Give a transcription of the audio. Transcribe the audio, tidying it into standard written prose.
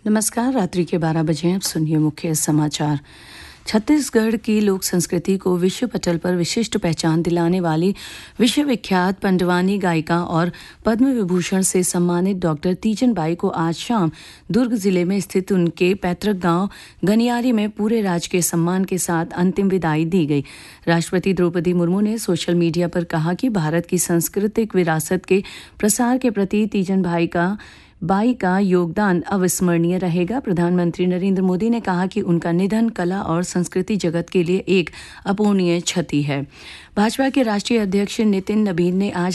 नमस्कार। रात्रि के 12 बजे अब सुनिए मुख्य समाचार। छत्तीसगढ़ की लोक संस्कृति को विश्व पटल पर विशिष्ट पहचान दिलाने वाली विश्वविख्यात पंडवानी गायिका और पद्म विभूषण से सम्मानित डॉक्टर तीजन बाई को आज शाम दुर्ग जिले में स्थित उनके पैतृक गांव गनियारी में पूरे राजकीय सम्मान के साथ अंतिम विदाई दी गई। राष्ट्रपति द्रौपदी मुर्मू ने सोशल मीडिया पर कहा कि भारत की सांस्कृतिक विरासत के प्रसार के प्रति तीजन बाई का योगदान अविस्मरणीय रहेगा। प्रधानमंत्री नरेंद्र मोदी ने कहा कि उनका निधन कला और संस्कृति जगत के लिए एक अपूरणीय क्षति है। भाजपा के राष्ट्रीय अध्यक्ष नितिन नबीन ने आज